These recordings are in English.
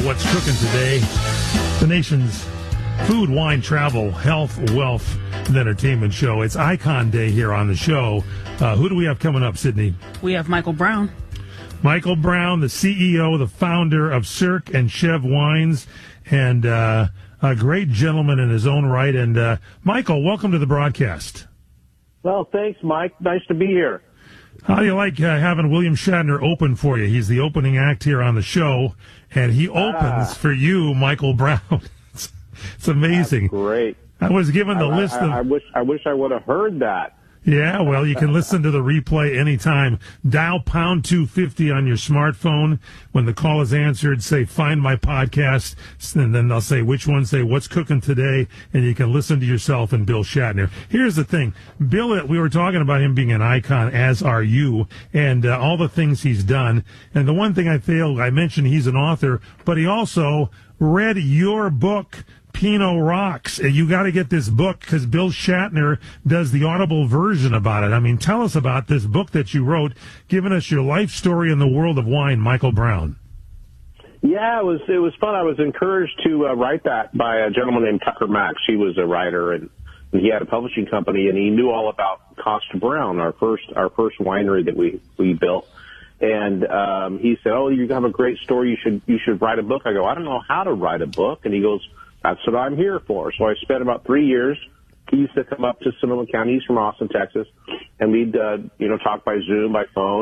What's Cooking Today, the nation's food, wine, travel, health, wealth, and entertainment show. It's Icon Day here on the show. Who do we have coming up, Sydney? We have Michael Brown. Michael Brown, the CEO, the founder of Cirque and Chev Wines, and a great gentleman in his own right. And Michael, welcome to the broadcast. Well, thanks, Mike. Nice to be here. How do you like having William Shatner open for you? He's the opening act here on the show, and he opens for you, Michael Brown. It's amazing. That's great. I was given the list of... I wish I would have heard that. Yeah, well, you can listen to the replay anytime. Dial pound 250 on your smartphone. When the call is answered, say, find my podcast. And then they'll say, which one? Say, what's cooking today? And you can listen to yourself and Bill Shatner. Here's the thing. Bill, we were talking about him being an icon, as are you, and all the things he's done. And the one thing I mentioned he's an author, but he also read your book, Pinot Rocks. You got to get this book because Bill Shatner does the Audible version about it. I mean, tell us about this book that you wrote, giving us your life story in the world of wine, Michael Brown. Yeah, it was fun. I was encouraged to write that by a gentleman named Tucker Max. He was a writer, and he had a publishing company, and he knew all about Costa Brown, our first winery that we built. And he said, "Oh, you have a great story. You should write a book." I go, "I don't know how to write a book," and he goes, "That's what I'm here for." So I spent about 3 years. He used to come up to Sonoma County. He's from Austin, Texas, and we'd talk by Zoom, by phone,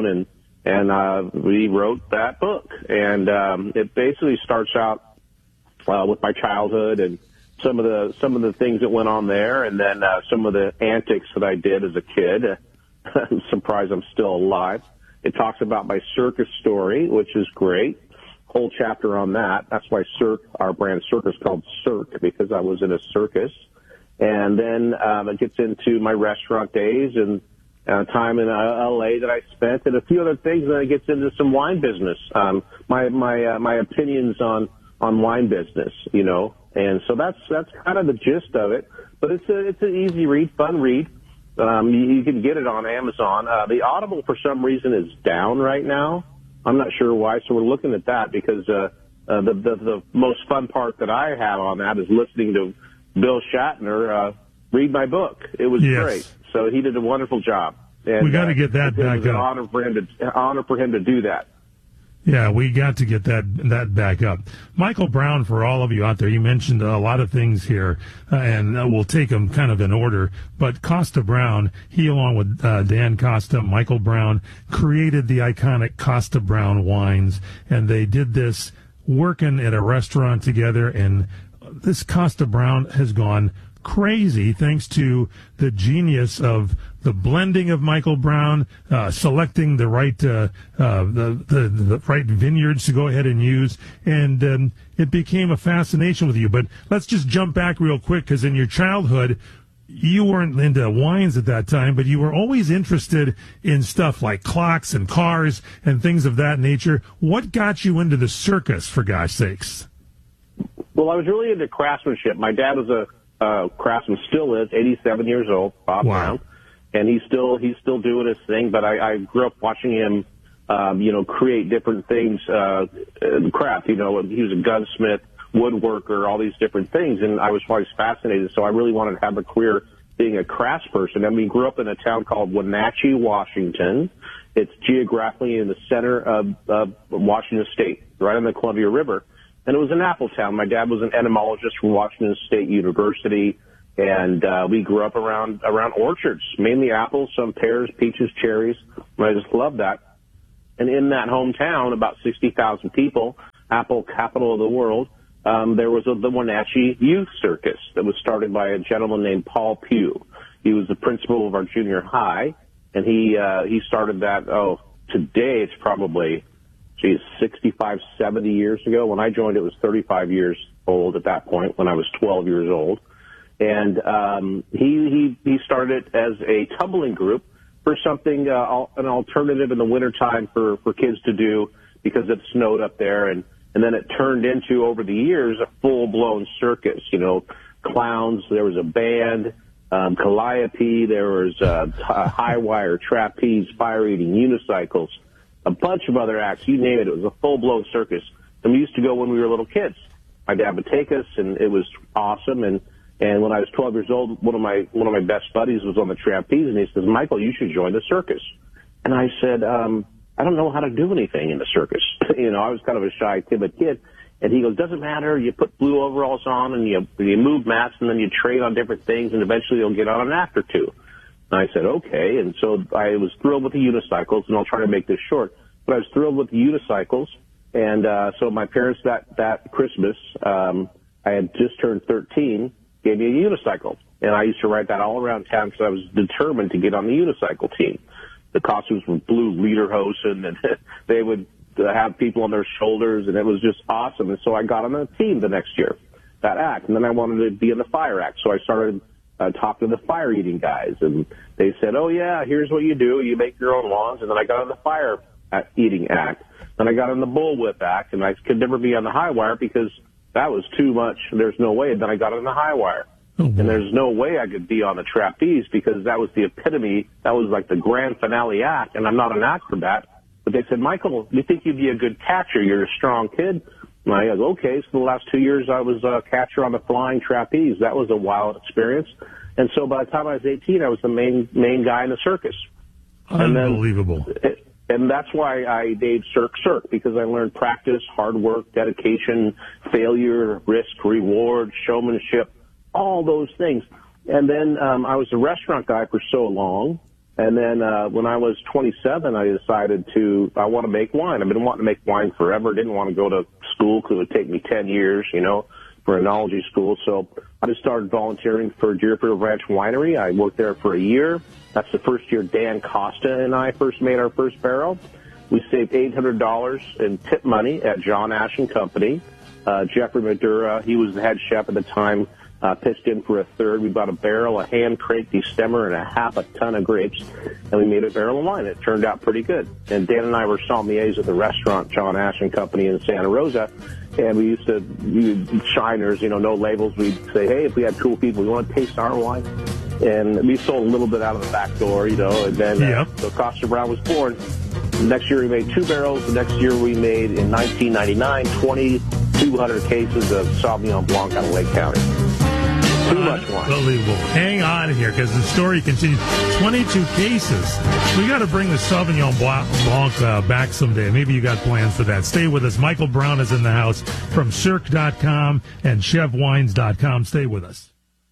and we wrote that book. And it basically starts out with my childhood and some of the things that went on there, and then some of the antics that I did as a kid. I'm surprised I'm still alive. It talks about my circus story, which is great. Whole chapter on that. That's why Cirque, our brand Cirque, is called Cirque, because I was in a circus. And then it gets into my restaurant days and time in L.A. that I spent, and a few other things. And then it gets into some wine business. My opinions on wine business, And so that's kind of the gist of it. But it's an easy read, fun read. You can get it on Amazon. The Audible, for some reason, is down right now. I'm not sure why, so we're looking at that because the most fun part that I have on that is listening to Bill Shatner read my book. It was great. So he did a wonderful job. And, we got to get that back up. It was an honor for him to do that. Yeah, we got to get that back up. Michael Brown, for all of you out there, you mentioned a lot of things here, and we'll take them kind of in order. But Costa Brown, he along with Dan Costa, Michael Brown, created the iconic Costa Brown wines, and they did this working at a restaurant together, and this Costa Brown has gone crazy thanks to the genius of the blending of Michael Brown, selecting the right the right vineyards to go ahead and use, and it became a fascination with you. But let's just jump back real quick, because in your childhood, you weren't into wines at that time, but you were always interested in stuff like clocks and cars and things of that nature. What got you into the circus, for gosh sakes? Well, I was really into craftsmanship. My dad was a craftsman, still is, 87 years old, Bob Brown, and he's still doing his thing. But I grew up watching him, create different things, craft. He was a gunsmith, woodworker, all these different things, and I was always fascinated. So I really wanted to have a career being a craftsperson. And we grew up in a town called Wenatchee, Washington. It's geographically in the center of Washington State, right on the Columbia River. And it was an apple town. My dad was an entomologist from Washington State University, and we grew up around orchards, mainly apples, some pears, peaches, cherries. And I just loved that. And in that hometown, about 60,000 people, apple capital of the world, there was the Wenatchee Youth Circus that was started by a gentleman named Paul Pugh. He was the principal of our junior high, and he started that. Today it's probably 65, 70 years ago. When I joined, it was 35 years old at that point, when I was 12 years old. And he started it as a tumbling group for something, an alternative in the wintertime for kids to do because it snowed up there. And then it turned into, over the years, a full-blown circus, clowns. There was a band, calliope. There was high wire, trapeze, fire-eating, unicycles, a bunch of other acts. You name it. It was a full-blown circus And we used to go when we were little kids. My dad would take us, and it was awesome. And when I was 12 years old, one of my best buddies was on the trapeze, and he says, "Michael, you should join the circus." And I said, "I don't know how to do anything in the circus." I was kind of a shy, timid kid. And he goes, "Doesn't matter. You put blue overalls on, and you move mats, and then you trade on different things, and eventually you'll get on an act or two." And I said, "Okay." And so I was thrilled with the unicycles, and I'll try to make this short. But I was thrilled with the unicycles. And so my parents that Christmas, I had just turned 13, gave me a unicycle. And I used to ride that all around town because I was determined to get on the unicycle team. The costumes were blue lederhosen, and they would have people on their shoulders, and it was just awesome. And so I got on the team the next year, that act. And then I wanted to be in the fire act. So I started talking to the fire eating guys. And they said, "Oh, yeah, here's what you do. You make your own lawns." And then I got on the fire eating act. Then I got on the bullwhip act, and I could never be on the high wire because that was too much. There's no way. And then I got on the high wire. And there's no way I could be on the trapeze because that was the epitome. That was like the grand finale act, and I'm not an acrobat. But they said, "Michael, we think you'd be a good catcher. You're a strong kid." And I go, "Okay." So the last 2 years, I was a catcher on the flying trapeze. That was a wild experience. And so by the time I was 18, I was the main guy in the circus. Unbelievable. And that's why I named Cirque, because I learned practice, hard work, dedication, failure, risk, reward, showmanship, all those things. And then I was a restaurant guy for so long. And then when I was 27, I decided I want to make wine. I've been wanting to make wine forever. Didn't want to go to school because it would take me 10 years, for enology school. So I just started volunteering for Deerfield Ranch Winery. I worked there for a year. That's the first year Dan Costa and I first made our first barrel. We saved $800 in tip money at John Ash & Company. Jeffrey Madura, he was the head chef at the time, pitched in for a third. We bought a barrel, a hand crank destemmer, and a half a ton of grapes, and we made a barrel of wine. It turned out pretty good. And Dan and I were sommeliers at the restaurant John Ash & Company in Santa Rosa, and we used to use shiners, no labels. We'd say, "Hey, if we had cool people, you want to taste our wine?" And we sold a little bit out of the back door, and then so Koster Browne was born. The next year we made 2 barrels. The next year we made, in 1999, 2,200 cases of Sauvignon Blanc out of Lake County. Too much wine. Unbelievable. Hang on here, because the story continues. 22 cases. We got to bring the Sauvignon Blanc back someday. Maybe you got plans for that. Stay with us. Michael Brown is in the house from Cirque.com and ChefWines.com. Stay with us.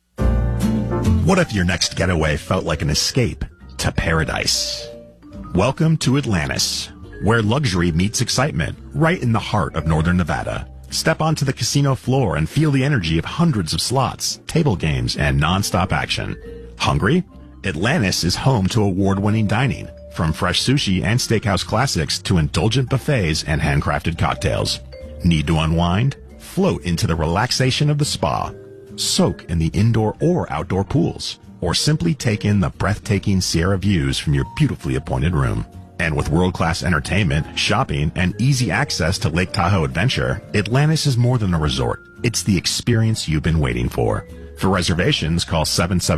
What if your next getaway felt like an escape to paradise? Welcome to Atlantis, where luxury meets excitement, right in the heart of northern Nevada. Step onto the casino floor and feel the energy of hundreds of slots, table games, and non-stop action. Hungry? Atlantis is home to award-winning dining, from fresh sushi and steakhouse classics to indulgent buffets and handcrafted cocktails. Need to unwind? Float into the relaxation of the spa. Soak in the indoor or outdoor pools, or simply take in the breathtaking Sierra views from your beautifully appointed room. And with world-class entertainment, shopping, and easy access to Lake Tahoe Adventure, Atlantis is more than a resort. It's the experience you've been waiting for. For reservations, call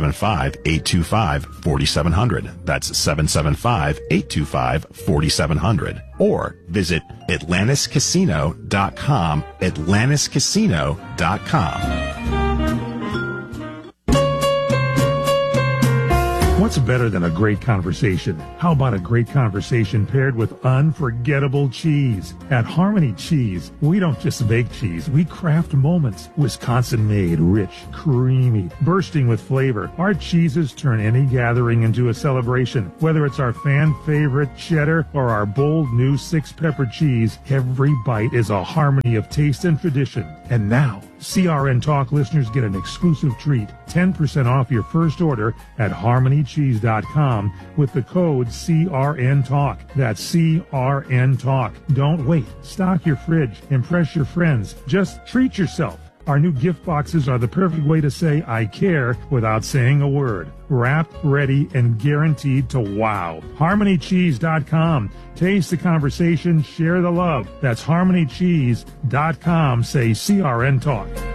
775-825-4700. That's 775-825-4700. Or visit AtlantisCasino.com, AtlantisCasino.com. What's better than a great conversation? How about a great conversation paired with unforgettable cheese? At Harmony Cheese, we don't just make cheese, we craft moments. Wisconsin-made, rich, creamy, bursting with flavor. Our cheeses turn any gathering into a celebration. Whether it's our fan-favorite cheddar or our bold new 6-pepper cheese, every bite is a harmony of taste and tradition. And now, CRN Talk listeners get an exclusive treat, 10% off your first order at harmonycheese.com with the code CRN Talk. That's CRN Talk. Don't wait. Stock your fridge. Impress your friends. Just treat yourself. Our new gift boxes are the perfect way to say I care without saying a word. Wrapped, ready, and guaranteed to wow. HarmonyCheese.com. Taste the conversation, share the love. That's HarmonyCheese.com. Say CRN Talk.